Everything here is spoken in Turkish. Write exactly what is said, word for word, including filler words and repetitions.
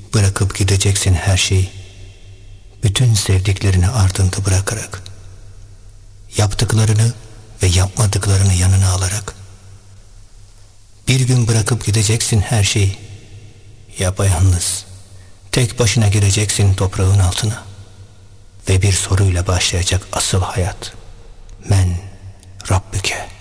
bırakıp gideceksin her şeyi. Bütün sevdiklerini ardında bırakarak. Yaptıklarını ve yapmadıklarını yanına alarak. Bir gün bırakıp gideceksin her şeyi. Yapayalnız, tek başına gireceksin toprağın altına. Ve bir soruyla başlayacak asıl hayat. Men Rabbüke.